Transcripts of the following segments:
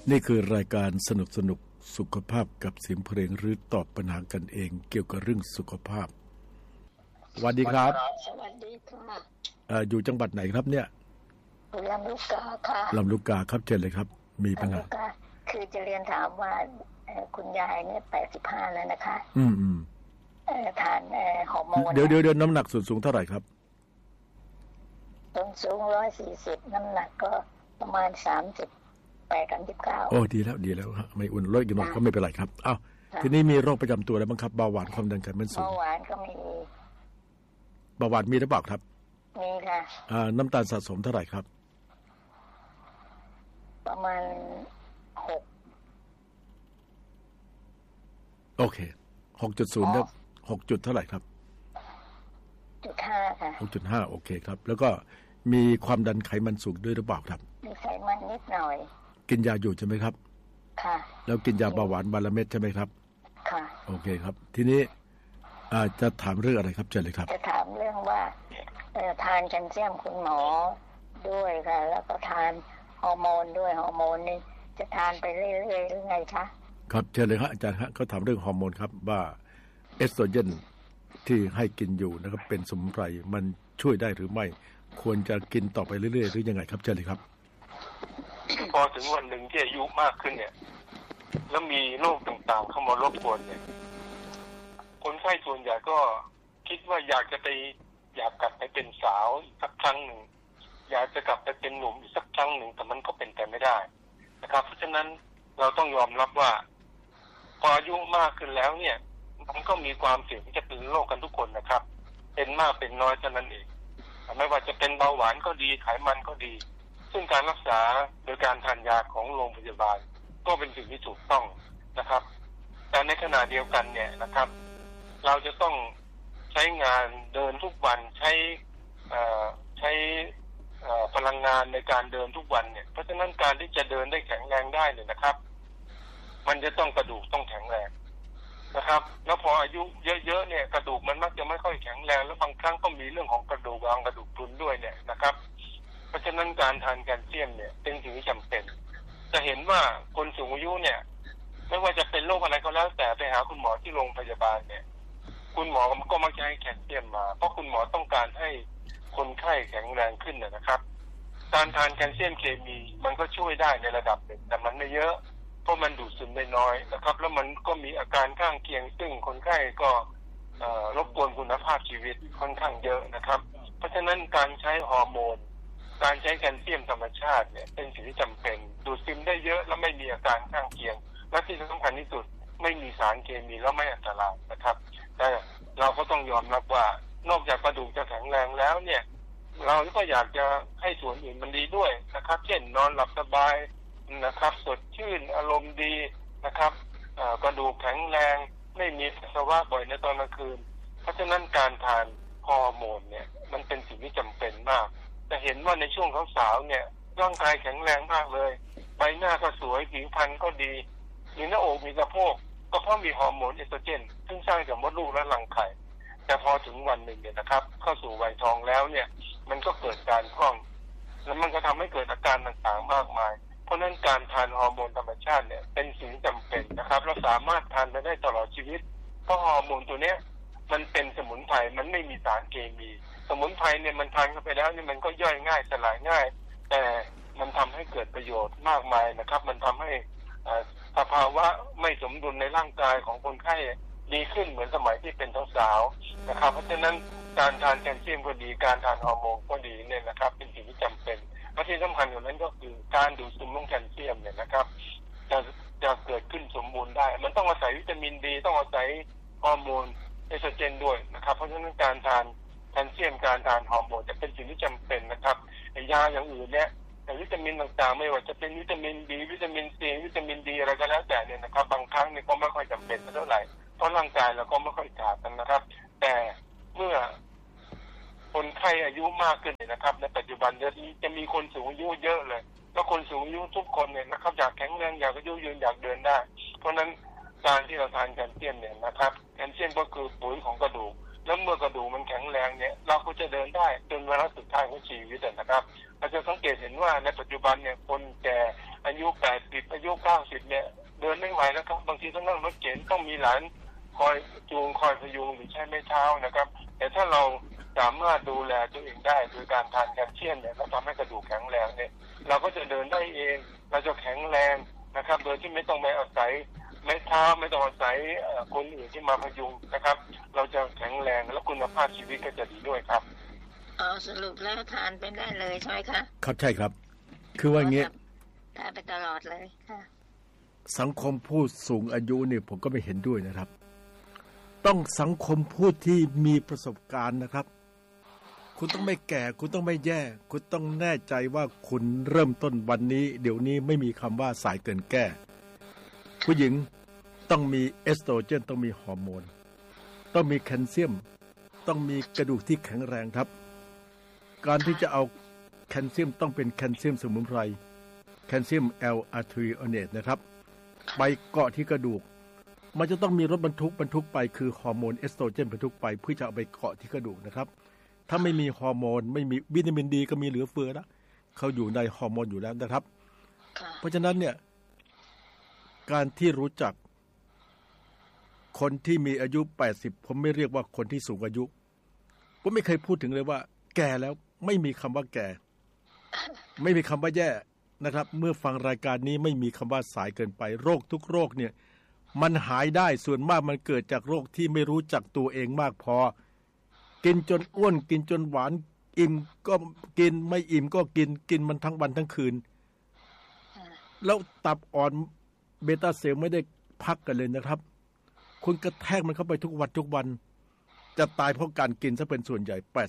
นี่คือรายการสนุกสุขภาพกับเสียงเพลงหรือตอบปัญหากันเองเกี่ยวกับเรื่องสุขภาพสวัสดีครับสวัสดีค่ะอยู่จังหวัดไหนครับเนี่ยลำลูกกาค่ะลำลูกกาครับเชิญเลยครับมีปัญหาคือจะเรียนถามว่าคุณยายเนี่ย85แล้วนะคะทานฮอร์โมนเดี๋ยวน้ำหนักสูงเท่าไหร่ครับสูง140น้ำหนักก็ประมาณ38-39 โอ้ดีแล้วไม่อุ่นลดกินหมดก็ไม่เป็นไรครับอ้าวทีนี้มีโรคประจำตัวอะไรบ้างครับเบาหวานความดันไขมันสูงเบาหวานก็มีเบาหวานมีหรือเปล่าครับมีค่ะน้ำตาลสะสมเท่าไหร่ครับประมาณ6 โอเค 6.0 แล้ว6จุดเท่าไหร่ครับ 6.5 ค่ะ 6.5 โอเคครับแล้วก็มีความดันไขมันสูงด้วยหรือเปล่าครับมีไขมันนิดหน่อยกินยาอยู่ใช่ไหมครับค่ะแล้วกินยาเบาหวานวันละเม็ดใช่ไหมครับค่ะโอเคครับทีนี้จะถามเรื่องอะไรครับเชิญเลยครับจะถามเรื่องว่าทานแคลเซียมคุณหมอด้วยค่ะแล้วก็ทานฮอร์โมนด้วยฮอร์โมนนี่จะทานไปเรื่อยๆหรือไงคะครับเชิญเลยครับอาจารย์ฮะเขาถามเรื่องฮอร์โมนครับว่าเอสโตรเจนที่ให้กินอยู่นะครับเป็นสมุนไพรมันช่วยได้หรือไม่ควรจะกินต่อไปเรื่อยๆหรือยังไงครับเชิญเลยครับพอถึงวันหนึ่งที่อายุมากขึ้นเนี่ยแล้วมีโรคต่างๆเข้ามารบกวนเนี่ยคนไข้ส่วนใหญ่ก็คิดว่าอยากกลับไปเป็นสาวอีกสักครั้งหนึ่งอยากจะกลับไปเป็นหนุ่มอีกสักครั้งหนึ่งแต่มันก็เป็นไปไม่ได้นะครับเพราะฉะนั้นเราต้องยอมรับว่าพออายุมากขึ้นแล้วเนี่ยมันก็มีความเสี่ยงที่จะเป็นโรคกันทุกคนนะครับเป็นมากเป็นน้อยเท่านั้นเองไม่ว่าจะเป็นเบาหวานก็ดีไขมันก็ดีซึ่งการรักษาโดยการทานยาของโรงพยาบาลก็เป็นสิ่งที่ถูกต้องนะครับแต่ในขณะเดียวกันเนี่ยนะครับเราจะต้องใช้งานเดินทุกวันใช้พลังงานในการเดินทุกวันเนี่ยเพราะฉะนั้นการที่จะเดินได้แข็งแรงได้เนี่ยนะครับมันจะต้องกระดูกต้องแข็งแรงนะครับแล้วพออายุเยอะๆเนี่ยกระดูกมันมักจะไม่ค่อยแข็งแรงแล้วบางครั้งก็มีเรื่องของกระดูกกระดูกพรุนด้วยเนี่ยนะครับเพราะฉะนั้นการทานแคลเซียมเนี่ยเป็นสิ่งที่จำเป็นจะเห็นว่าคนสูงอายุเนี่ยไม่ว่าจะเป็นโรคอะไรก็แล้วแต่ไปหาคุณหมอที่โรงพยาบาลเนี่ยคุณหมอก็มักจะให้แคลเซียมมาเพราะคุณหมอต้องการให้คนไข้แข็งแรงขึ้นนะครับการทานแคลเซียมเคมีมันก็ช่วยได้ในระดับหนึ่งแต่มันไม่เยอะเพราะมันดูดซึมได้น้อยนะครับแล้วมันก็มีอาการข้างเคียงซึ่งคนไข้ก็รบกวนคุณภาพชีวิตค่อนข้างเยอะนะครับเพราะฉะนั้นการใช้ฮอร์โมนการใช้แคลเซียมธรรมชาติเนี่ยเป็นสิ่งที่จำเป็นดูดซึมได้เยอะแล้วไม่มีอาการข้างเคียงและที่สำคัญที่สุดไม่มีสารเคมีแล้วไม่อันตรายนะครับแต่เราก็ต้องยอมรับว่านอกจากกระดูกจะแข็งแรงแล้วเนี่ยเราก็อยากจะให้ส่วนอื่นมันดีด้วยนะครับเช่นนอนหลับสบายนะครับสดชื่นอารมณ์ดีนะครับกระดูกแข็งแรงไม่มีปัสสาวะบ่อยในตอนกลางคืนเพราะฉะนั้นการทานฮอร์โมนเนี่ยมันเป็นสิ่งที่จำเป็นมากแต่เห็นว่าในช่วงสาวๆเนี่ยร่างกายแข็งแรงมากเลยใบหน้าก็สวยผิวพรรณก็ดีมีหน้าอกมีสะโพกก็เพราะมีฮอร์โมนเอสโตรเจนซึ่งสร้างจากมดลูกและรังไข่แต่พอถึงวันหนึ่งเนี่ยนะครับเข้าสู่วัยทองแล้วเนี่ยมันก็เกิดการคล่องแล้วมันก็ทำให้เกิดอาการต่างๆมากมายเพราะนั้นการทานฮอร์โมนธรรมชาติเนี่ยเป็นสิ่งจำเป็นนะครับเราสามารถทานไปได้ตลอดชีวิตเพราะฮอร์โมนตัวเนี้ยมันเป็นสมุนไพรมันไม่มีสารเคมีสมุนไพรเนี่ยมันทานเข้าไปแล้วเนี่ยมันก็ย่อยง่ายสลายง่ายแต่มันทำให้เกิดประโยชน์มากมายนะครับมันทำให้สภาวะไม่สมดุลในร่างกายของคนไข้ดีขึ้นเหมือนสมัยที่เป็นสาวๆนะครับเพราะฉะนั้นการทานแคลเซียมก็ดีการทานฮอร์โมนก็ดีเนี่ยนะครับเป็นสิ่งที่จำเป็นและที่สำคัญกว่านั้นก็คือการดูดซึมของแคลเซียมเนี่ยนะครับจะเกิดขึ้นสมบูรณ์ได้มันต้องอาศัยวิตามินดีต้องอาศัยฮอร์โมนเอสโตรเจนด้วยนะครับเพราะฉะนั้นการทานแคลเซียมการทานฮอร์โมนจะเป็นสิ่งที่จำเป็นนะครับยาอย่างอื่นเนี่ยแต่วิตามินต่างๆไม่ว่าจะเป็นวิตามินบีวิตามินซีวิตามินดีอะไรก็แล้วแต่เนี่ยนะครับบางครั้งเนี่ยก็ไม่ค่อยจำเป็นเท่าไหร่เพราะร่างกายเราก็ไม่ค่อยขาดกันนะครับแต่เมื่อคนไข้อายุมากขึ้นเนี่ยนะครับในปัจจุบันจะมีคนสูงอายุเยอะเลยแล้วคนสูงอายุทุกคนเนี่ยนะครับอยากแข็งแรงอยากอายุยืนอยากเดินได้เพราะนั้นการที่เราทานแคลเซียมเนี่ยนะครับแคลเซียมก็คือปุ๋ยของกระดูกแล้วเมื่อกระดูกมันแข็งแรงเนี่ยเราก็จะเดินได้จนวาระสุดท้ายของชีวิตนะครับเราจะสังเกตเห็นว่าในปัจจุบันเนี่ยคนแก่อายุ80อายุ90เนี่ยเดินไม่ไหวแล้วครับบางทีต้องนั่งรถเข็นต้องมีหลานคอยจูงคอยพยุงหรือใช้ไม้เท้านะครับแต่ถ้าเราสามารถดูแลตัวเองได้โดยการทานแคลเซียมเนี่ยก็ทำให้กระดูกแข็งแรงเนี่ยเราก็จะเดินได้เองเราจะแข็งแรงนะครับโดยที่ไม่ต้องไปอาศัยไม้เท้าไม่ต้องอาศัยคนอื่นที่มาพยุงนะครับเราจะแข็งแรงและคุณภาพชีวิตก็จะดีด้วยครับสรุปแล้วทานไปได้เลยใช่ไหมคะครับใช่ครับคือว่างี้ทานไปตลอดเลยค่ะสังคมผู้สูงอายุเนี่ยผมก็ไม่เห็นด้วยนะครับต้องสังคมผู้ที่มีประสบการณ์นะครับคุณต้องไม่แก่คุณต้องไม่แย่คุณต้องแน่ใจว่าคุณเริ่มต้นวันนี้เดี๋ยวนี้ไม่มีคำว่าสายเกินแก้ผู้หญิงต้องมีเอสโตรเจนต้องมีฮอร์โมนต้องมีแคลเซียมต้องมีกระดูกที่แข็งแรงครับการที่จะเอาแคลเซียมต้องเป็นแคลเซียมสมุนไพรแคลเซียม L-arginate นะครับไปเกาะที่กระดูกมันจะต้องมีรถบรรทุกไปคือฮอร์โมนเอสโตรเจนบรรทุกไปเพื่อจะเอาไปเกาะที่กระดูกนะครับถ้าไม่มีฮอร์โมนไม่มีวิตามินดีก็มีเหลือเฟือแล้วเขาอยู่ในฮอร์โมนอยู่แล้วนะครับเพราะฉะนั้นเนี่ยการที่รู้จักคนที่มีอายุ80ผมไม่เรียกว่าคนที่สูงอายุผมไม่เคยพูดถึงเลยว่าแก่แล้วไม่มีคำว่าแก่ไม่มีคำว่าแย่นะครับเมื่อฟังรายการนี้ไม่มีคำว่าสายเกินไปโรคทุกโรคเนี่ยมันหายได้ส่วนมากมันเกิดจากโรคที่ไม่รู้จักตัวเองมากพอกินจนอ้วนกินจนหวานอิ่มก็กินไม่อิ่มก็กินมันทั้งวันทั้งคืนแล้วตับอ่อนเบต้าเซลล์ไม่ได้พักกันเลยนะครับคุณกระแทกมันเข้าไปทุกวันจะตายเพราะการกินซะเป็นส่วนใหญ่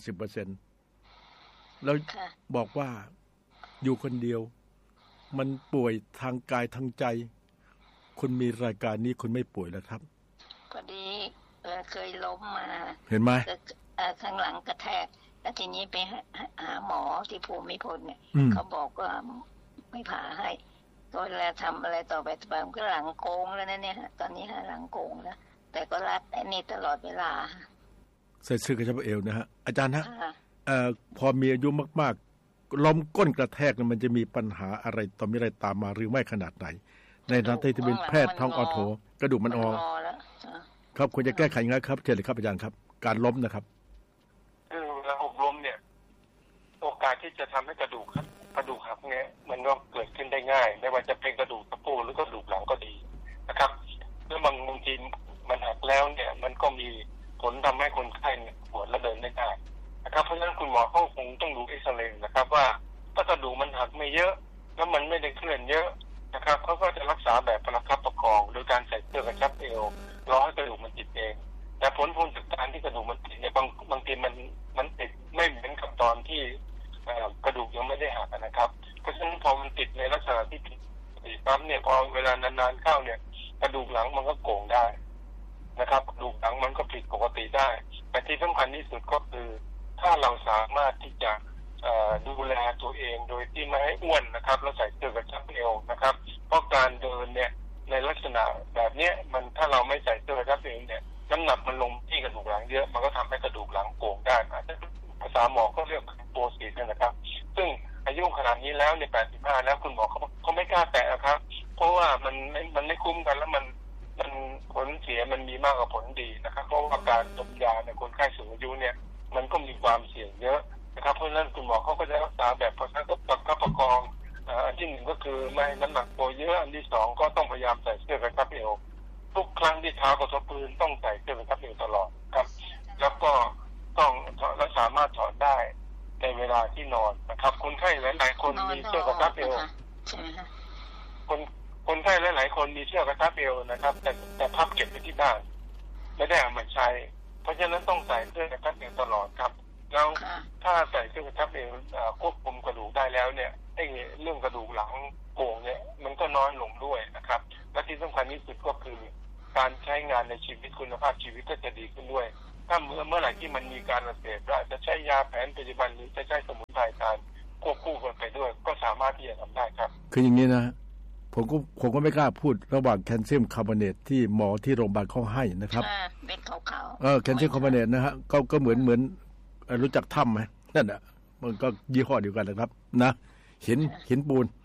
80% แล้วบอกว่าอยู่คนเดียวมันป่วยทางกายทางใจคุณมีรายการนี้คุณไม่ป่วยแล้วครับพอดีเคยล้มมาเห็นไหมข้างหลังกระแทกแล้วทีนี้ไปหาหมอที่ภูมิพลเนี่ยเขาบอกว่าไม่ผ่าให้ก็เวลาทำอะไรต่อไปก็หลังโกงแล้วนะเนี่ยตอนนี้หลังโกงแล้วแต่ก็รัดไอ้นี่ตลอดเวลาใส่เสื้อกระชับเอวนะฮะอาจารย์ฮะพอมีอายุมากๆล้มก้นกระแทกมันจะมีปัญหาอะไรต่อมีอะไรตามมาหรือไม่ขนาดไหนในฐานะที่เป็นแพทย์ท้องออโถกระดูกมันครับควรจะแก้ไขยังไงครับเชิญเลยครับอาจารย์ครับการล้มนะครับระบบล้มเนี่ยโอกาสที่จะทำให้กระดูกหักเนี่ยมันก็เกิดขึ้นได้ง่ายไม่ว่าจะเป็นกระดูกสะโพกหรือกระดูกหลังก็ดีนะครับแล้วบางทีมันหักแล้วเนี่ยมันก็มีผลทำให้คนไข้เนี่ยปวดและเดินไม่ได้นะครับเพราะฉะนั้นคุณหมอเขาคงต้องดูเอ็กซเรย์นะครับว่าถ้ากระดูกมันหักไม่เยอะแล้วมันไม่ได้เคลื่อนเยอะนะครับเขาก็จะรักษาแบบประคับประคองโดยการใส่เสื้อกระชับเอวรอให้กระดูกมันติดเองแต่ผลพวงจากการที่กระดูกมันติดเนี่ยบางทีมันติดไม่เหมือนกับตอนที่กระดูกยังไม่ได้หักนะครับเพราะฉะนั้นพอมันติดในลักษณะที่ผิดปั๊บเนี่ยพอเวลานานๆเข้าเนี่ยกระดูกหลังมันก็โก่งได้นะครับกระดูกหลังมันก็ผิดปกติได้แต่ที่สำคัญที่สุดก็คือถ้าเราสามารถที่จะดูแลตัวเองโดยที่ไม่ให้อ้วนนะครับแล้วใส่เสื้อกระชับเอวนะครับเพราะการเดินเนี่ยในลักษณะแบบนี้มันถ้าเราไม่ใส่เสื้อกระชับเอวเนี่ยน้ำหนักมันลงที่กระดูกหลังเยอะมันก็ทำให้กระดูกหลังโก่งได้ภาษาหมอก็เรียกโปรซีสนะครับซึ่งอายุขนาดนี้แล้วใน85แล้วคุณหมอเขาไม่กล้าแตะครับเพราะว่ามันไม่คุ้มกันแล้วมันผลเสียมันมีมากกว่าผลดีนะครับเพราะว่าการดมยาในคนไข้สูงอายุเนี่ยมันก็มีความเสี่ยงเยอะนะครับเพราะฉะนั้นคุณหมอเขาก็จะรักษาแบบประคับประคองอันที่หนึ่งก็คือไม่น้ำหนักตัวเยอะอันที่สองก็ต้องพยายามใส่เสื้อกระชับเอวทุกครั้งที่เท้ากระทบพื้นต้องใส่เสื้อกระชับเอวตลอดครับแล้วก็ต้องและสามารถถอดได้ในเวลาที่นอนนะครับคนไข้หลายๆคนมีเสื้อกระชับเอวคนไข้หลายๆคนมีเสื้อกระชับเอวนะครับแต่พับเก็บไว้ที่บ้านไม่ได้เอามาใช้เพราะฉะนั้นต้องใส่เสื้อกระชับเอวตลอดครับแล้วถ้าใส่เสื้อกระชับเอวควบคุมกระดูกได้แล้วเนี่ยไอ้เรื่องกระดูกหลังโก่งเนี่ยมันก็น้อยลงด้วยนะครับและที่สำคัญที่สุดก็คือการใช้งานในชีวิตคุณภาพชีวิตก็จะดีขึ้นด้วยถ้าเมื่อไหร่ที่มันมีการอักเสบเราจะใช้ยาแผนปัจจุบันหรือจะใช้สมุนไพรทานควบคู่กันไปด้วยก็สามารถที่จะทำได้ครับคืออย่างนี้นะผมก็ไม่กล้าพูดระหว่างแคลเซียมคาร์บอเนตที่หมอที่โรงพยาบาลเขาให้นะครับเป็นขาวๆแคลเซียมคาร์บอเนตนะฮะก็เหมือนรู้จักถ้ำไหมนั่นแหละมันก็ยี่ห้อเดียวกันนะครับนะหินปูน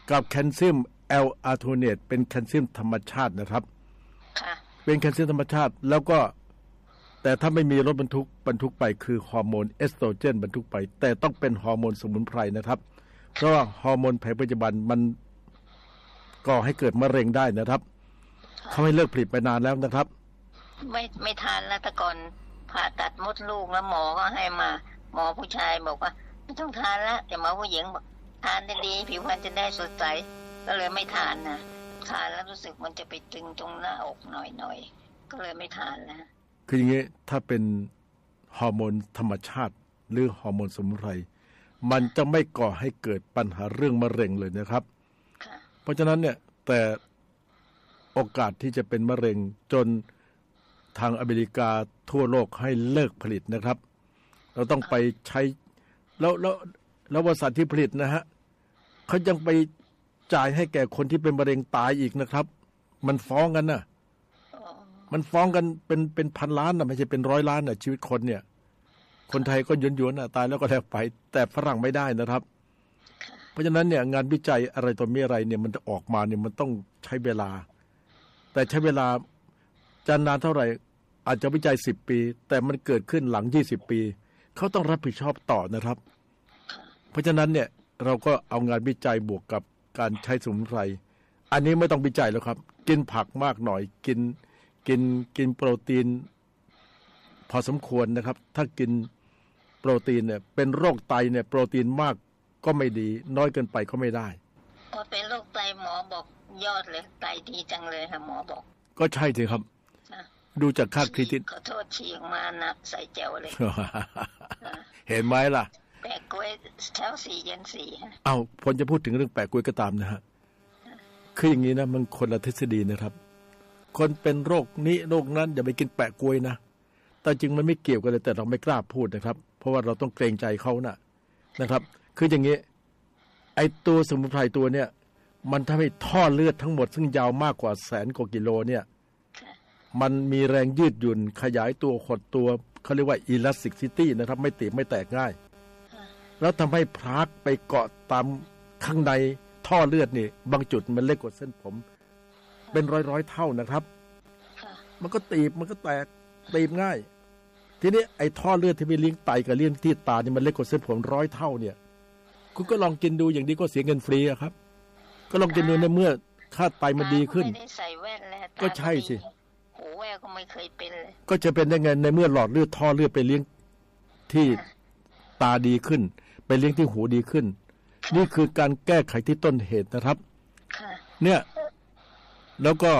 กับแคลเซียมแอลอาร์โทเนตเป็นแคลเซียมธรรมชาตินะครับเป็นแคลเซียมธรรมชาติแล้วก็แต่ถ้าไม่มีรถบรรทุกไปคือฮอร์โมนเอสโตรเจนบรรทุกไปแต่ต้องเป็นฮอร์โมนสมุนไพรนะครับเพราะว่าฮอร์โมนแผนปัจจุบันมันก่อให้เกิดมะเร็งได้นะครับเขาให้เลิกผลิตไปนานแล้วนะครับไม่ทานแล้วแต่ก่อนผ่าตัดมดลูกแล้วหมอก็ให้มาหมอผู้ชายบอกว่าไม่ต้องทานแล้วแต่หมอผู้หญิงบอกทานได้ดีผิวพรรณจะได้สดใสก็เลยไม่ทานนะทานแล้วรู้สึกมันจะไปตึงตรงหน้าอกหน่อยก็เลยไม่ทานแล้วคืออย่างนี้ถ้าเป็นฮอร์โมนธรรมชาติหรือฮอร์โมนสมุนไพรมันจะไม่ก่อให้เกิดปัญหาเรื่องมะเร็งเลยนะครับเพราะฉะนั้นเนี่ยแต่โอกาสที่จะเป็นมะเร็งจนทางอเมริกาทั่วโลกให้เลิกผลิตนะครับเราต้องไปใช้แล้วบริษัทที่ผลิตนะฮะเขายังไปจ่ายให้แก่คนที่เป็นมะเร็งตายอีกนะครับมันฟ้องกันนะมันฟ้องกันเป็นพันล้านนะไม่ใช่เป็น100 ล้านนะชีวิตคนเนี่ยคนไทยก็หยวนๆนะตายแล้วก็แล้วไปแต่ฝรั่งไม่ได้นะครับเพราะฉะนั้นเนี่ยงานวิจัยอะไรต่อมีอะไรเนี่ยมันจะออกมาเนี่ยมันต้องใช้เวลาแต่ใช้เวลาจะนานเท่าไหร่อาจจะวิจัย10 ปีแต่มันเกิดขึ้นหลัง20 ปีเขาต้องรับผิดชอบต่อนะครับเพราะฉะนั้นเนี่ยเราก็เอางานวิจัยบวกกับการใช้สมุนไพรอันนี้ไม่ต้องวิจัยแล้วครับกินผักมากหน่อยกินโปรตีนพอสมควรนะครับถ้ากินโปรตีนเนี่ยเป็นโรคไตเนี่ยโปรตีนมากก็ไม่ดีน้อยเกินไปก็ไม่ได้พอเป็นโรคไตหมอบอกยอดเลยไตดีจังเลยค่ะหมอบอกก็ใช่สิครับดูจากค่าครีตินขอโทษฉีกมานะใส่แจวเลยเห็นไหมล่ะแปะกล้วยเช้า4 เย็น4 เอาผมจะพูดถึงเรื่องแปะกล้วยก็ตามนะฮะคืออย่างนี้นะมันคนละทฤษฎีนะครับคนเป็นโรคนี้โรคนั้นอย่าไปกินแปะกล้วยนะแต่จริงมันไม่เกี่ยวกันเลยแต่เราไม่กล้าพูดนะครับเพราะว่าเราต้องเกรงใจเขานะครับคืออย่างนี้ไอ้ตัวสมุนไพรตัวเนี้ยมันทำให้ท่อเลือดทั้งหมดซึ่งยาวมากกว่า100,000 กว่ากิโลเนี่ยมันมีแรงยืดหยุ่นขยายตัวหดตัวเขาเรียกว่า elasticity นะครับไม่ตีบไม่แตกง่ายแล้วทำให้พลากไปเกาะตามข้างในท่อเลือดนี่บางจุดมันเล็กกว่าเส้นผมเป็นร้อยเท่านะครับมันก็ตีบมันก็แตกตีบง่ายทีนี้ไอ้ท่อเลือดที่ไปเลี้ยงไตกับเลี้ยงที่ตานี่มันเล็กกว่าเส้นผม100 เท่าเนี่ยคุณก็ลองกินดูอย่างนี้ก็เสียเงินฟรีครับก็ลองกินดูในเมื่อค่าไตมันดีขึ้นก็ใช่สิหูแววก็ไม่เคยเป็นเลยก็จะเป็นได้ไงในเมื่อหลอดเลือดท่อเลือดไปเลี้ยงที่ตาดีขึ้นไปเลี้ยงที่หูดีขึ้นนี่คือการแก้ไขที่ต้นเหตุนะครับเนี่ยแล้วก็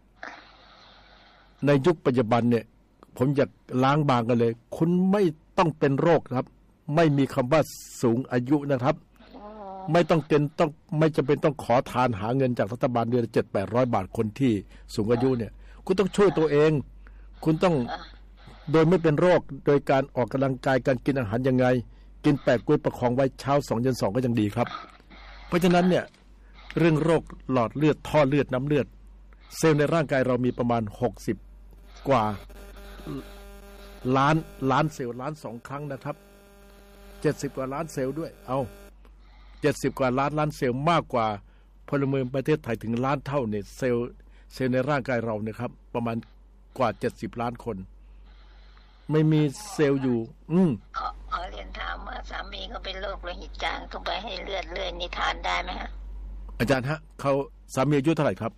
ในยุคปัจจุบันเนี่ยผมอยากล้างบางกันเลยคุณไม่ต้องเป็นโรคครับไม่มีคำว่าสูงอายุนะครับไม่ต้องไม่จำเป็นต้องขอทานหาเงินจากรัฐบาลเดือน700-800 บาทคนที่สูงอายุเนี่ยคุณต้องช่วยตัวเองคุณต้องโดยไม่เป็นโรคโดยการออกกำลังกายการกินอาหารยังไงกินแปะกล้วยประคองไว้เช้า2 เย็น 2ก็ยังดีครับเพราะฉะนั้นเนี่ยเรื่องโรคหลอดเลือดท่อเลือดน้ำเลือดเซลล์ในร่างกายเรามีประมาณ60 กว่าล้านเซลล์ล้าน2 ครั้งนะครับ70 กว่าล้านเซลล์ด้วยเอา70 กว่าล้านเซลล์มากกว่าพลเมืองประเทศไทยถึงล้านเท่าเนี่ยเซลล์ในร่างกายเราเนี่ยครับประมาณกว่า70 ล้านคนไม่มีเซลล์อยู่ขอเรียนถามว่าสามีเขาเป็นโรคโลหิตจางต้องไปให้เลือดนี่ทานได้ไหมฮะอาจารย์ฮะเขาสามีอายุเท่าไหร่ครับ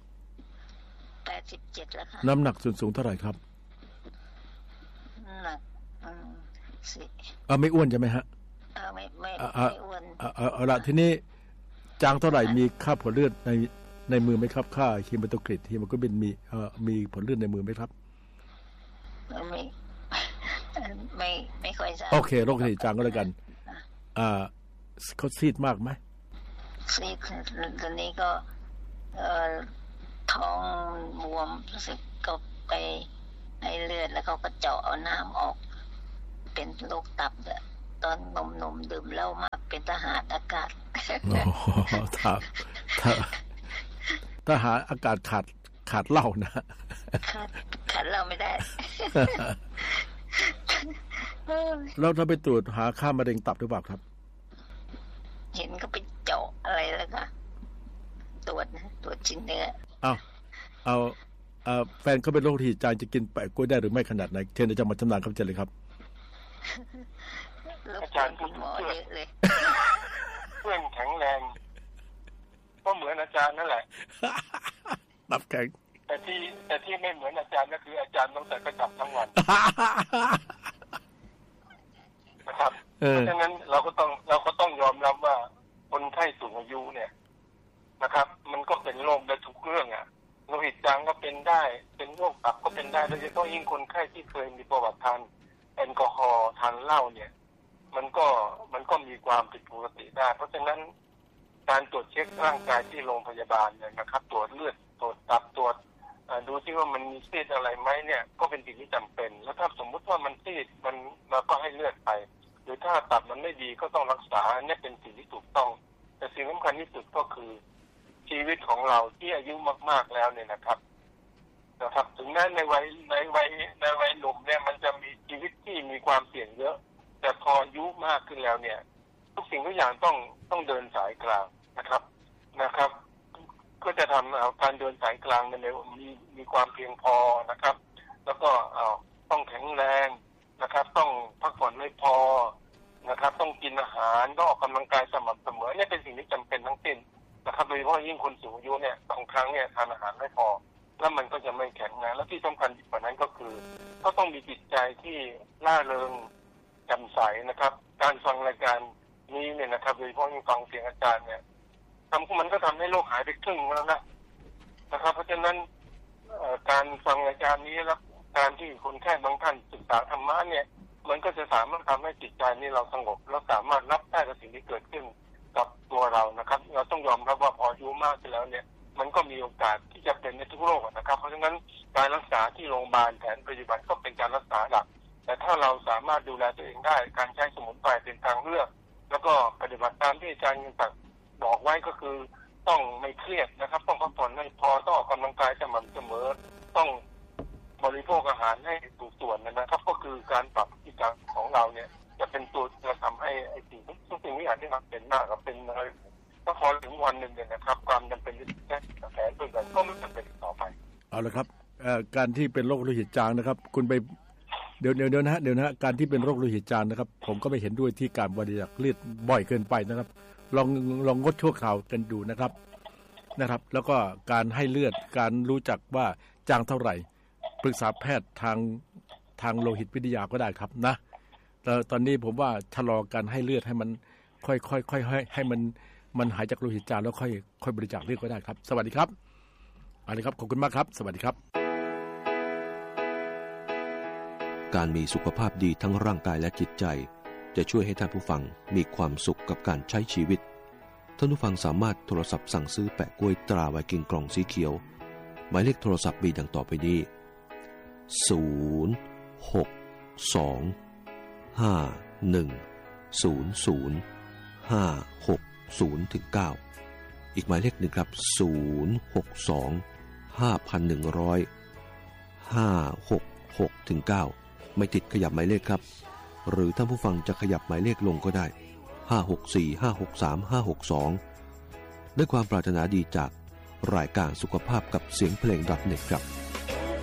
87แล้วค่ะน้ำหนักส่วนสูงเท่าไหร่ครับหนักไม่อ้วนใช่ไหมฮะไม่อ้วนเอาละทีนี้จางเท่าไหร่มีค่าผลเลือดในมือไหมครับค่าฮีโมโตคริตฮีโมโกลบินมีผลเลือดในมือไหมครับไม่ค่อยทราบโอเคโรคโลหิตจางก็แล้วกันเขาซีดมากไหมซีดตอนนี้ก็ท้องบวมรู้สึกก็ไปให้เลือดแล้วเขาก็เจาะเอาน้ำออกเป็นโรคตับตอนนมดื่มเหล้ามากเป็นทหารอากาศทหารอากาศขาดเหล้านะขาดเหล้าไม่ได้แล้วถ้าไปตรวจหาค่ามะเร็งตับหรือเปล่าครับเห็นก็ไปเจาะอะไรแล้วค่ะตรวจนะตรวจชิ้นเนื้อเอาแฟนเขาเป็นโรคที่จางจะกินแปะกล้วยได้หรือไม่ขนาดไหนเชิญอาจารย์มาชำนาญครับเชิญเลยครับอาจารย์คุณหมอเยอะเลยเพื่อนแข็งแรงก็เหมือนอาจารย์นั่นแหละตับแข็งแต่ที่ไม่เหมือนอาจารย์ก็คืออาจารย์ต้องใส่กระจับทั้งวันนะครับเพราะฉะนั้นเราก็ต้องยอมรับว่าคนไข้สูงอายุเนี่ยนะครับมันก็เป็นโรคได้ทุกเรื่องอ่ะโลหิตจางก็เป็นได้เป็นโรคตับก็เป็นได้โดยเฉพาะยิ่งคนไข้ที่เคยมีประวัติทานแอลกอฮอล์ทานเหล้าเนี่ยมันก็มีความผิดปกติได้เพราะฉะนั้นการตรวจเช็คร่างกายที่โรงพยาบาลเนี่ยนะครับตรวจเลือดตรวจตับตรวจดูที่ว่ามันมีซีดอะไรไหมเนี่ยก็เป็นสิ่งที่จำเป็นแล้วถ้าสมมุติว่ามันซีดมันเราก็ให้เลือดไปหรือถ้าตับมันไม่ดีก็ต้องรักษาเนี่ยเป็นสิ่งที่ถูกต้องแต่สิ่งสำคัญที่สุดก็คือชีวิตของเราที่อายุมากๆแล้วเนี่ยนะครับถึงแม้ในวัยหนุ่มเนี่ยมันจะมีชีวิตที่มีความเสี่ยงเยอะแต่พออายุมากขึ้นแล้วเนี่ยทุกสิ่งทุกอย่างต้องเดินสายกลางนะครับก็จะทำเอาการเดินสายกลางเนี่ยมีความเพียงพอนะครับแล้วก็ต้องแข็งแรงนะครับต้องพักผ่อนไม่พอนะครับต้องกินอาหารต้องออกกำลังกายสม่ำเสมอเนี่ยเป็นสิ่งที่จำเป็นทั้งสิ้นนะครับโดยเฉพาะยิ่งคนสูงอายุเนี่ยบางครั้งเนี่ยทานอาหารไม่พอแล้วมันก็จะไม่แข็งแรงและที่สำคัญกว่านั้นก็คือก็ต้องมีจิตใจที่ร่าเริงแจ่มใสนะครับการฟังรายการนี้เนี่ยนะครับโดยเฉพาะยิ่งฟังเสียงอาจารย์เนี่ยมันก็ทำให้โรคหายไปครึ่งแล้วนะครับเพราะฉะนั้นการฟังรายการนี้แล้วการที่คนแค่บางท่านศึกษาธรรมะเนี่ยมันก็จะสามารถทำให้จิตใจนี้เราสงบแล้วสามารถรับได้กับสิ่งที่เกิดขึ้นกับตัวเรานะครับเราต้องยอมรับว่าพออายุมากขึ้นแล้วเนี่ยมันก็มีโอกาสที่จะเป็นในทุกโรคนะครับเพราะฉะนั้นการรักษาที่โรงพยาบาลแผนปัจจุบันก็เป็นการรักษาหลักแต่ถ้าเราสามารถดูแลตัวเองได้การใช้สมุนไพรเป็นทางเลือกแล้วก็ปฏิบัติตามที่อาจารย์บอกไว้ก็คือต้องไม่เครียดนะครับต้องพักผ่อนให้พอต้องออกกำลังกายสม่ำเสมอต้องบริโภคอาหารให้ถูกส่วนนะครับก็คือการปรับพฤติกรรมของเราเนี่ยจะเป็นตัวจะทำให้ไอ้สิ่งที่อยากที่มันเป็นมากกับเป็นอะไรถ้าพอถึงวันหนึ่งเนี่ยนะครับความจำเป็นที่แก้แผลด้วยกันก็ไม่จำเป็นต่อไปเอาละครับการที่เป็นโรคโลหิตจางนะครับคุณไปเดี๋ยวนะฮะการที่เป็นโรคโลหิตจางนะครับผมก็ไม่เห็นด้วยที่การบริจาคเลือดบ่อยเกินไปนะครับลองงดชั่วคราวกันดูนะครับแล้วก็การให้เลือดการรู้จักว่าจางเท่าไหร่ปรึกษาแพทย์ทางโลหิตวิทยาก็ได้ครับนะแต่ตอนนี้ผมว่าชะลอการให้เลือดให้มันค่อยให้มันหายจากโลหิตจางแล้วค่อยบริจาคเลือดก็ได้ครับสวัสดีครับเอาละครับขอบคุณมากครับสวัสดีครับการมีสุขภาพดีทั้งร่างกายและจิตใจจะช่วยให้ท่านผู้ฟังมีความสุขกับการใช้ชีวิตท่านผู้ฟังสามารถโทรศัพท์สั่งซื้อแปะกล้วยตราไวกิ้งกล่องสีเขียวหมายเลขโทรศัพท์มีดังต่อไปนี้062-5100-560-9อีกหมายเลขหนึ่งครับ062-5,100-566-9ไม่ติดขยับหมายเลขครับหรือท่านผู้ฟังจะขยับหมายเลขลงก็ได้564-563-562ด้วยความปรารถนาดีจากรายการสุขภาพกับเสียงเพลง.net ครับ